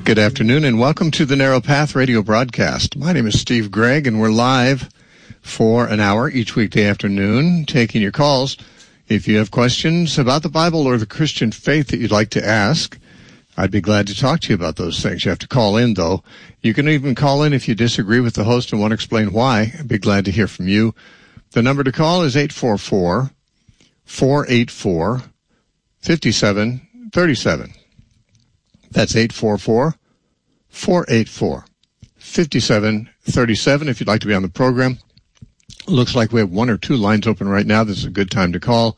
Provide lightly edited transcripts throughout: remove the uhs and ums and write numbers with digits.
Good afternoon and welcome to the Narrow Path radio broadcast. My name is Steve Gregg and we're live for an hour each weekday afternoon taking your calls. If you have questions about the Bible or the Christian faith that you'd like to ask, I'd be glad to talk to you about those things. You have to call in, though. You can even call in if you disagree with the host and want to explain why. I'd be glad to hear from you. The number to call is 844-484-5737. That's 844-484-5737 if you'd like to be on the program. Looks like we have one or two lines open right now. This is a good time to call.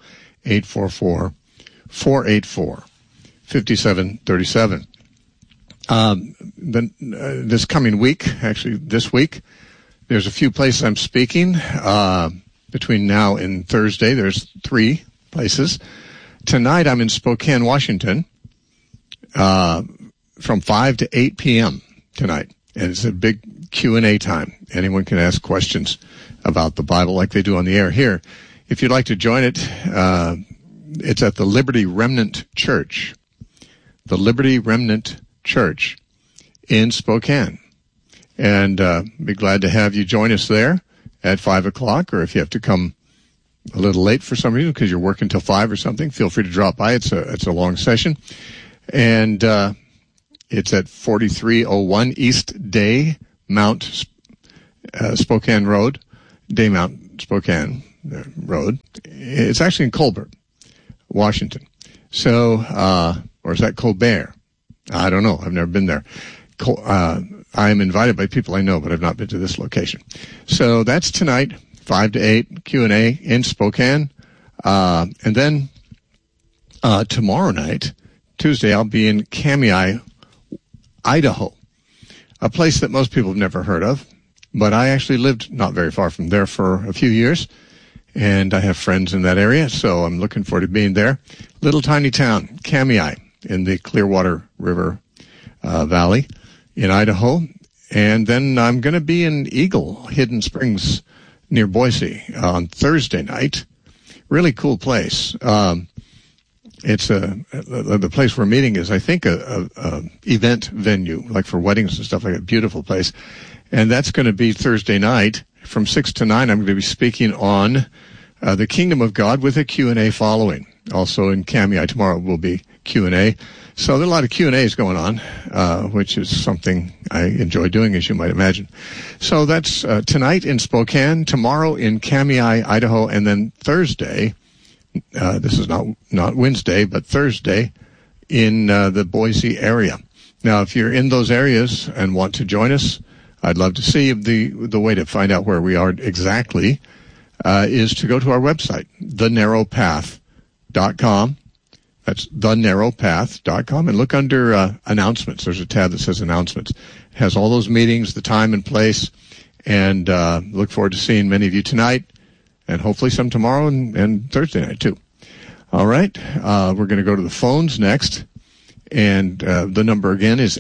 844-484-5737. This coming week, actually this week, there's a few places I'm speaking. Between now and Thursday, there's 3 places. Tonight I'm in Spokane, Washington, from 5 to 8 p.m. tonight. And it's a big Q&A time. Anyone can ask questions about the Bible like they do on the air here. If you'd like to join it, it's at the Liberty Remnant Church. The Liberty Remnant Church in Spokane. And be glad to have you join us there at 5 o'clock, or if you have to come a little late for some reason because you're working till 5 or something, feel free to drop by. It's a long session. And it's at 4301 East Daymount Spokane Road. Daymount Spokane Road. It's actually in Colbert, Washington. So, or is that Colbert? I don't know. I've never been there. I am invited by people I know, but I've not been to this location. So that's tonight, 5 to 8, Q&A in Spokane. And then tomorrow night, Tuesday, I'll be in Kamiah, Idaho, a place that most people have never heard of. But I actually lived not very far from there for a few years, and I have friends in that area, so I'm looking forward to being there. Little tiny town, Kamiah, in the Clearwater River Valley in Idaho. And then I'm going to be in Eagle, Hidden Springs, near Boise, on Thursday night. Really cool place. It's the place we're meeting is, I think, a event venue, like for weddings and stuff like that. Beautiful place. And that's going to be Thursday night from 6 to 9. I'm going to be speaking on the Kingdom of God with a Q&A following. Also in Kamiah tomorrow will be Q&A. So there are a lot of Q&As going on, which is something I enjoy doing, as you might imagine. So that's tonight in Spokane, tomorrow in Kamiah, Idaho, and then Thursday, this is not Wednesday, but Thursday in the Boise area. Now, if you're in those areas and want to join us, I'd love to see the way to find out where we are exactly is to go to our website, thenarrowpath.com. That's thenarrowpath.com, and look under announcements. There's a tab that says announcements. It has all those meetings, the time and place, and look forward to seeing many of you tonight, and hopefully some tomorrow and Thursday night too. All right, we're going to go to the phones next, and the number again is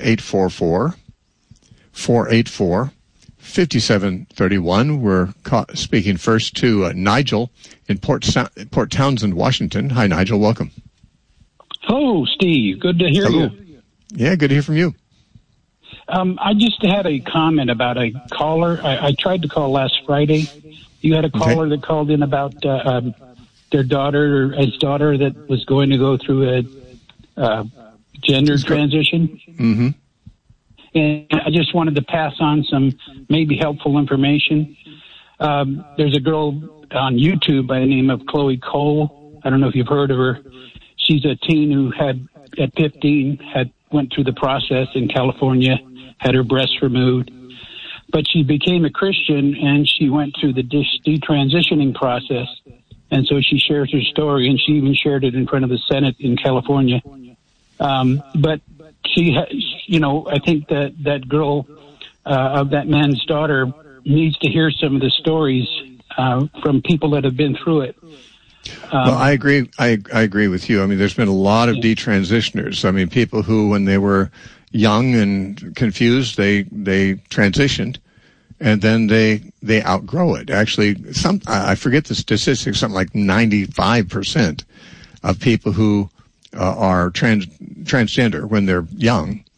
844-484-5731. We're speaking first to Nigel in Port Townsend, Washington. Hi, Nigel. Welcome. Hello, Steve. Good to hear you. Yeah, good to hear from you. I just had a comment about a caller. I tried to call last Friday. You had a caller that called in about their daughter, or his daughter, that was going to go through a gender transition. Mm-hmm. And I just wanted to pass on some maybe helpful information. There's a girl on YouTube by the name of Chloe Cole. I don't know if you've heard of her. She's a teen who at 15, went through the process in California, had her breasts removed. But she became a Christian, and she went through the detransitioning process. And so she shares her story, and she even shared it in front of the Senate in California. But she, I think that girl of that man's daughter needs to hear some of the stories from people that have been through it. Well, I agree. I agree with you. I mean, there's been a lot of detransitioners. I mean, people who, when they were young and confused, they transitioned, and then they outgrow it. Actually, I forget the statistics. Something like 95% of people who are transgender when they're young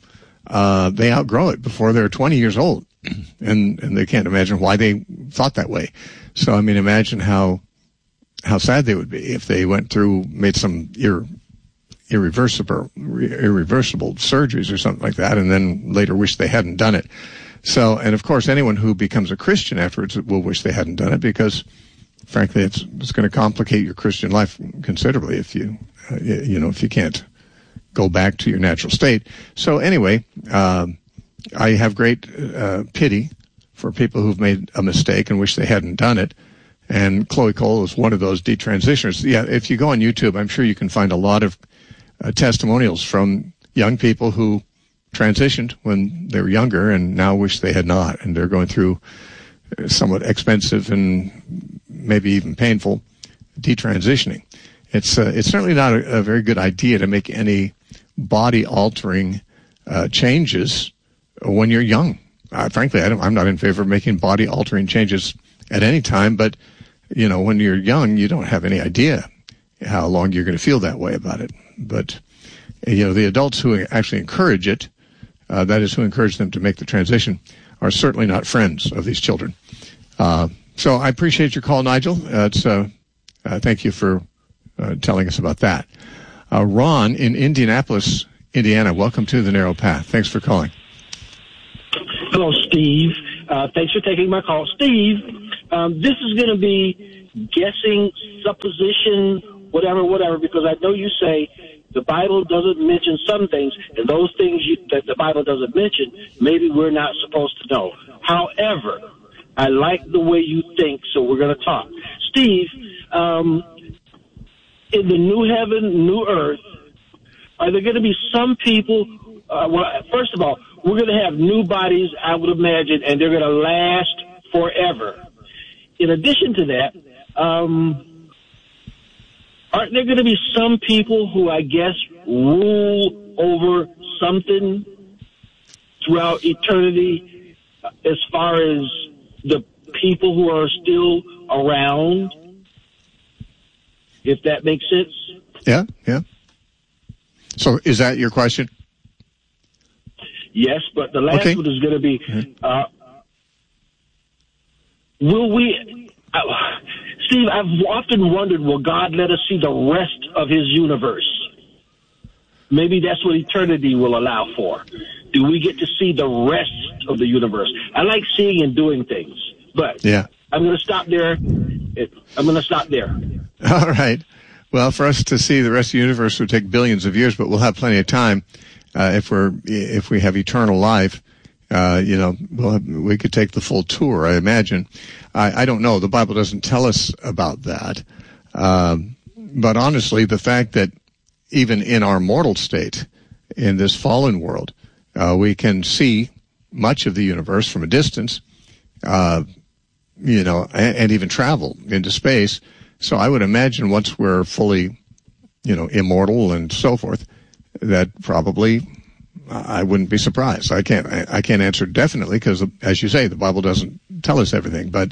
they outgrow it before they're 20 years old. And they can't imagine why they thought that way. So, I mean, imagine how sad they would be if they made some irreversible surgeries or something like that, and then later wish they hadn't done it. So, and of course, anyone who becomes a Christian afterwards will wish they hadn't done it, because, frankly, it's going to complicate your Christian life considerably if you can't go back to your natural state. So, anyway, I have great pity for people who've made a mistake and wish they hadn't done it. And Chloe Cole is one of those detransitioners. Yeah, if you go on YouTube, I'm sure you can find a lot of testimonials from young people who transitioned when they were younger and now wish they had not, and they're going through somewhat expensive and maybe even painful detransitioning. It's certainly not a very good idea to make any body-altering changes when you're young. Frankly, I'm not in favor of making body-altering changes at any time, but, when you're young, you don't have any idea how long you're going to feel that way about it. But, the adults who actually encourage it, that is, who encourage them to make the transition, are certainly not friends of these children. So I appreciate your call, Nigel. Thank you for telling us about that. Ron in Indianapolis, Indiana, welcome to The Narrow Path. Thanks for calling. Hello, Steve. Thanks for taking my call. Steve, this is going to be guessing, supposition, whatever, because I know you say the Bible doesn't mention some things, and those things that the Bible doesn't mention, maybe we're not supposed to know. However, I like the way you think, so we're going to talk. Steve, in the new heaven, new earth, are there going to be some people, first of all, we're going to have new bodies, I would imagine, and they're going to last forever. In addition to that, aren't there going to be some people who, I guess, rule over something throughout eternity as far as the people who are still around? If that makes sense? Yeah. So is that your question? Yes, but the last one is going to be, will we... Steve, I've often wondered, will God let us see the rest of his universe? Maybe that's what eternity will allow for. Do we get to see the rest of the universe? I like seeing and doing things, but I'm going to stop there. All right. Well, for us to see the rest of the universe would take billions of years, but we'll have plenty of time if we have eternal life. We could take the full tour, I imagine. I don't know. The Bible doesn't tell us about that. But honestly, the fact that even in our mortal state, in this fallen world, we can see much of the universe from a distance, and even travel into space. So I would imagine once we're fully, immortal and so forth, that probably I wouldn't be surprised. I can't answer definitely because, as you say, the Bible doesn't tell us everything. But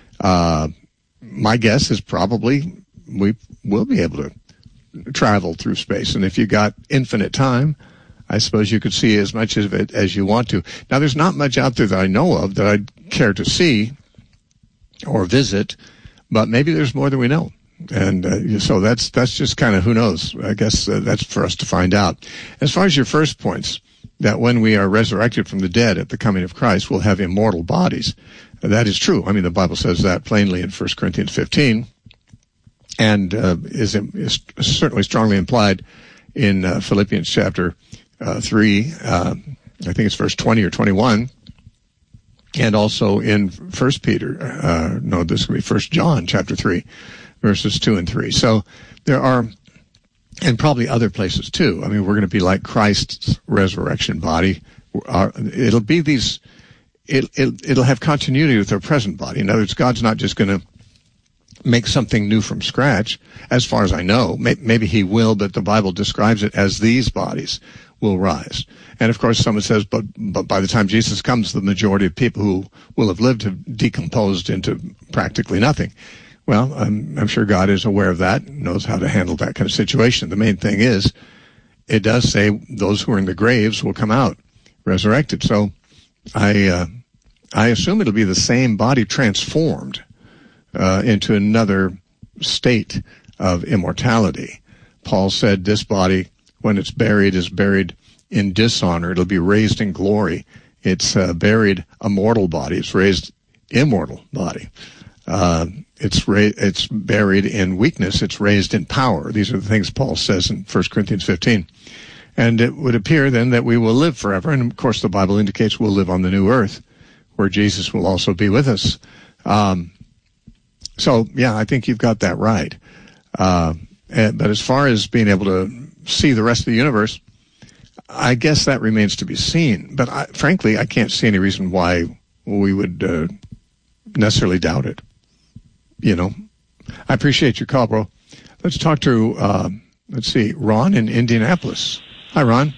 my guess is probably we will be able to travel through space. And if you got infinite time, I suppose you could see as much of it as you want to. Now, there's not much out there that I know of that I'd care to see or visit, but maybe there's more than we know. And so that's just kind of, who knows? I guess that's for us to find out. As far as your first points, that when we are resurrected from the dead at the coming of Christ, we'll have immortal bodies. That is true. I mean, the Bible says that plainly in 1 Corinthians 15, and is certainly strongly implied in Philippians chapter 3. I think it's verse 20 or 21. And also in 1 Peter, this will be 1 John chapter 3, verses 2 and 3. So there are, and probably other places too. I mean, we're going to be like Christ's resurrection body. It'll be these, it'll have continuity with our present body. In other words, God's not just going to make something new from scratch, as far as I know. Maybe he will, but the Bible describes it as these bodies will rise. And of course, someone says, but by the time Jesus comes, the majority of people who will have lived have decomposed into practically nothing. Well, I'm sure God is aware of that, knows how to handle that kind of situation. The main thing is, it does say those who are in the graves will come out. resurrected. So I assume it'll be the same body transformed into another state of immortality. Paul said this body, when it's buried, is buried in dishonor. It'll be raised in glory. It's buried a mortal body. It's raised immortal body. It's buried in weakness. It's raised in power. These are the things Paul says in 1 Corinthians 15. And it would appear then that we will live forever. And of course, the Bible indicates we'll live on the new earth, where Jesus will also be with us. So, yeah, I think you've got that right. But as far as being able to see the rest of the universe, I guess that remains to be seen. But frankly, I can't see any reason why we would necessarily doubt it. You know, I appreciate your call, bro. Let's talk to, Ron in Indianapolis. Hi, Ron.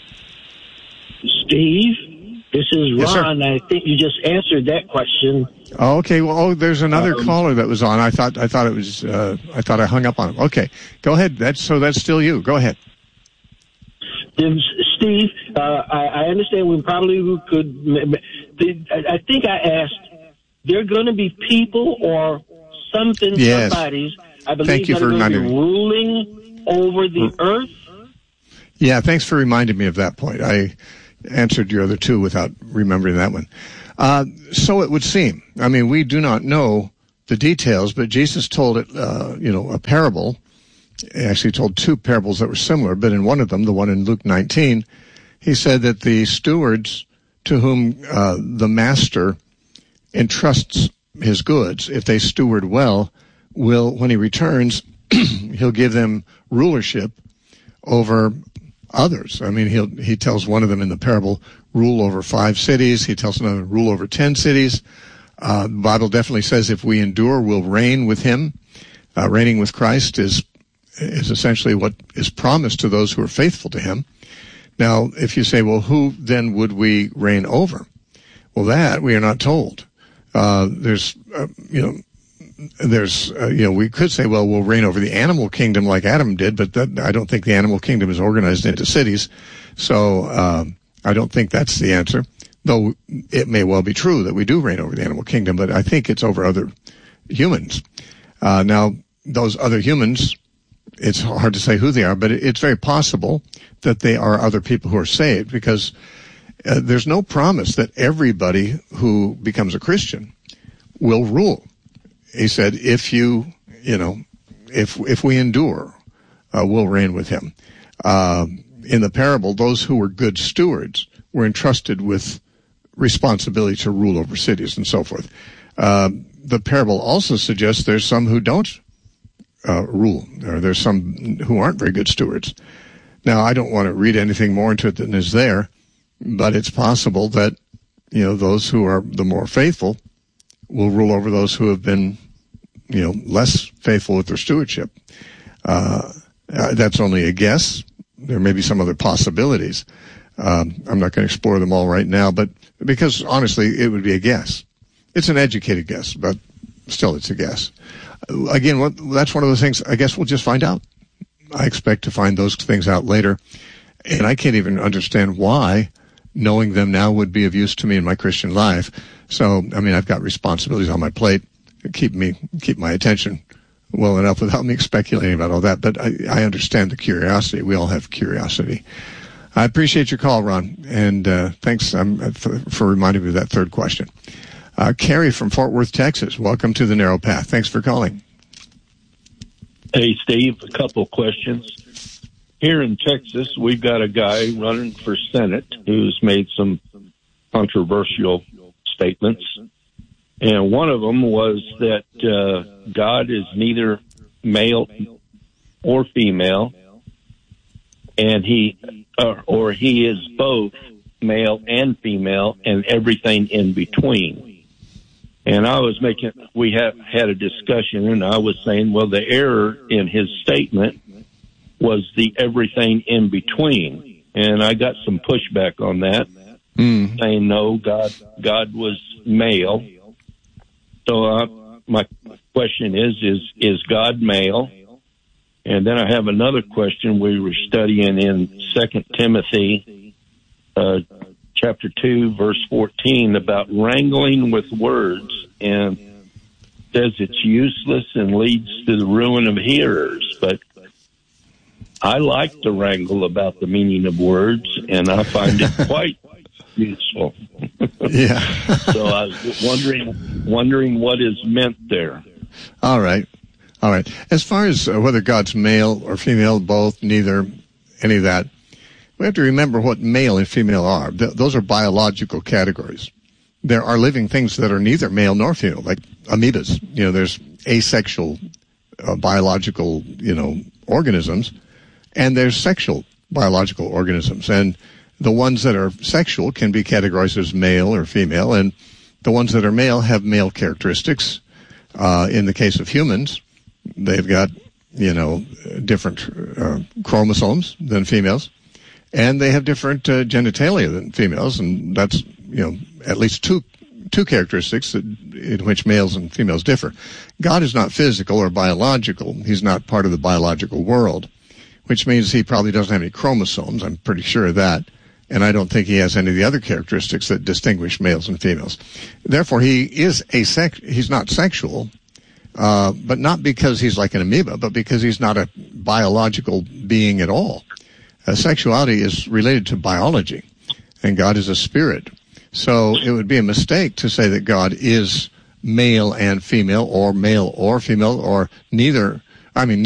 Steve, this is Ron. Yes, I think you just answered that question. Oh, okay. Well, there's another caller that was on. I thought I hung up on him. Okay, go ahead. That's still you. Go ahead. Steve, I understand we probably could. I think I asked. They're going to be people or something. Yes. Somebody's. I believe Thank you for reminding me. Ruling over the earth. Yeah, thanks for reminding me of that point. I answered your other two without remembering that one. So it would seem. I mean, we do not know the details, but Jesus told it, a parable. He actually told two parables that were similar, but in one of them, the one in Luke 19, he said that the stewards to whom the master entrusts his goods, if they steward well, will, when he returns, he'll give them rulership over others. I mean, he tells one of them in the parable, rule over 5 cities. He tells another, rule over 10 cities. The Bible definitely says if we endure, we'll reign with him. Reigning with Christ is essentially what is promised to those who are faithful to him. Now, if you say, well, who then would we reign over? Well, that we are not told. We could say, well, we'll reign over the animal kingdom like Adam did, but I don't think the animal kingdom is organized into cities. So, I don't think that's the answer, though it may well be true that we do reign over the animal kingdom, but I think it's over other humans. Now, those other humans, it's hard to say who they are, but it's very possible that they are other people who are saved, because there's no promise that everybody who becomes a Christian will rule. He said, if we endure, we'll reign with him. In the parable, those who were good stewards were entrusted with responsibility to rule over cities and so forth. The parable also suggests there's some who don't rule, or there's some who aren't very good stewards. Now, I don't want to read anything more into it than is there, but it's possible that, those who are the more faithful will rule over those who have been, less faithful with their stewardship. That's only a guess. There may be some other possibilities. I'm not going to explore them all right now, but because honestly, it would be a guess. It's an educated guess, but still it's a guess. Again, that's one of those things, I guess we'll just find out. I expect to find those things out later. And I can't even understand why knowing them now would be of use to me in my Christian life. So, I mean, I've got responsibilities on my plate that keep my attention well enough without me speculating about all that. But I understand the curiosity. We all have curiosity. I appreciate your call, Ron, and thanks for reminding me of that third question. Carrie from Fort Worth, Texas, welcome to the Narrow Path. Thanks for calling. Hey, Steve, a couple questions. Here in Texas, we've got a guy running for Senate who's made some controversial statements. And one of them was that God is neither male or female, and he is both male and female and everything in between. And we had a discussion, and I was saying, well, the error in his statement was the everything in between. And I got some pushback on that, saying, no, God was male. So my question is God male? And then I have another question. We were studying in 2 Timothy chapter 2, verse 14, about wrangling with words, and says it's useless and leads to the ruin of hearers. But I like to wrangle about the meaning of words, and I find it quite useful. Yeah. So I was wondering what is meant there. All right. As far as whether God's male or female, both, neither, any of that, we have to remember what male and female are. Those are biological categories. There are living things that are neither male nor female, like amoebas. There's asexual biological, organisms, and there's sexual biological organisms. And the ones that are sexual can be categorized as male or female, and the ones that are male have male characteristics. In the case of humans, they've got, different chromosomes than females, and they have different genitalia than females, and that's, at least two characteristics in which males and females differ. God is not physical or biological. He's not part of the biological world, which means he probably doesn't have any chromosomes. I'm pretty sure of that. And I don't think he has any of the other characteristics that distinguish males and females. Therefore, he is he's not sexual, but not because he's like an amoeba, but because he's not a biological being at all. Sexuality is related to biology, and God is a spirit. So it would be a mistake to say that God is male and female, or male or female, or neither.